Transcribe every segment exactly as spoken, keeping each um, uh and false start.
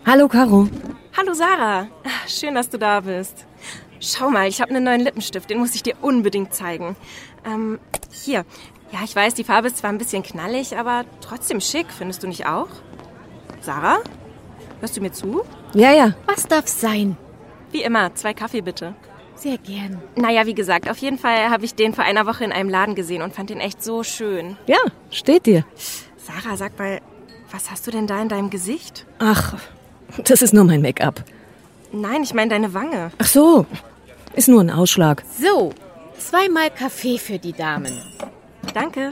Hallo, Caro. Hallo, Sarah. Schön, dass du da bist. Schau mal, ich habe einen neuen Lippenstift, den muss ich dir unbedingt zeigen. Ähm, hier. Ja, ich weiß, die Farbe ist zwar ein bisschen knallig, aber trotzdem schick, findest du nicht auch? Sarah? Hörst du mir zu? Ja, ja. Was darf's sein? Wie immer, zwei Kaffee bitte. Sehr gern. Naja, wie gesagt, auf jeden Fall habe ich den vor einer Woche in einem Laden gesehen und fand den echt so schön. Ja, steht dir. Sarah, sag mal, was hast du denn da in deinem Gesicht? Ach, das ist nur mein Make-up. Nein, ich meine deine Wange. Ach so, ist nur ein Ausschlag. So, zweimal Kaffee für die Damen. Danke.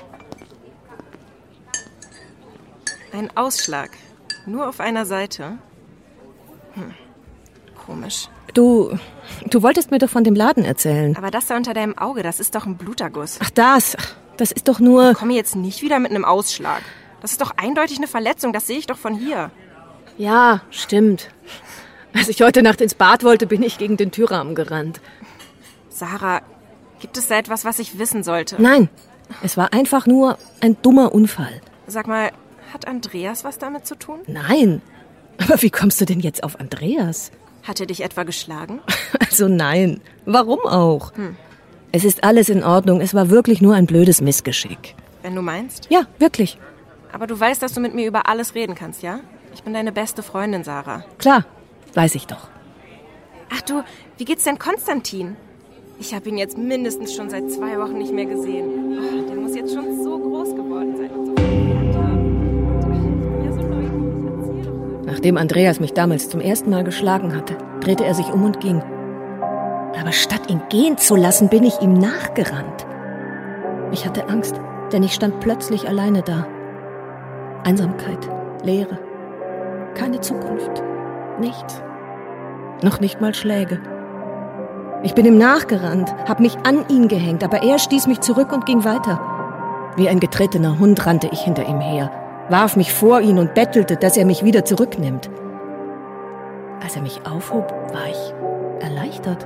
Ein Ausschlag. Nur auf einer Seite. Hm. Komisch. Du, du wolltest mir doch von dem Laden erzählen. Aber das da unter deinem Auge, das ist doch ein Bluterguss. Ach, das. Das ist doch nur... Komm jetzt nicht wieder mit einem Ausschlag. Das ist doch eindeutig eine Verletzung, das sehe ich doch von hier. Ja, stimmt. Als ich heute Nacht ins Bad wollte, bin ich gegen den Türrahmen gerannt. Sarah, gibt es da etwas, was ich wissen sollte? Nein, es war einfach nur ein dummer Unfall. Sag mal, hat Andreas was damit zu tun? Nein. Aber wie kommst du denn jetzt auf Andreas? Hat er dich etwa geschlagen? Also nein. Warum auch? Hm. Es ist alles in Ordnung. Es war wirklich nur ein blödes Missgeschick. Wenn du meinst? Ja, wirklich. Aber du weißt, dass du mit mir über alles reden kannst, ja? Ich bin deine beste Freundin, Sarah. Klar, weiß ich doch. Ach du, wie geht's denn Konstantin? Ich habe ihn jetzt mindestens schon seit zwei Wochen nicht mehr gesehen. Oh, der muss jetzt schon so groß geworden sein und so viel gelernt haben. Und, ich bin ja so neugierig. Erzähl doch mal. Nachdem Andreas mich damals zum ersten Mal geschlagen hatte, drehte er sich um und ging. Aber statt ihn gehen zu lassen, bin ich ihm nachgerannt. Ich hatte Angst, denn ich stand plötzlich alleine da. Einsamkeit, Leere, keine Zukunft, nichts. Noch nicht mal Schläge. Ich bin ihm nachgerannt, hab mich an ihn gehängt, aber er stieß mich zurück und ging weiter. Wie ein getretener Hund rannte ich hinter ihm her, warf mich vor ihn und bettelte, dass er mich wieder zurücknimmt. Als er mich aufhob, war ich erleichtert.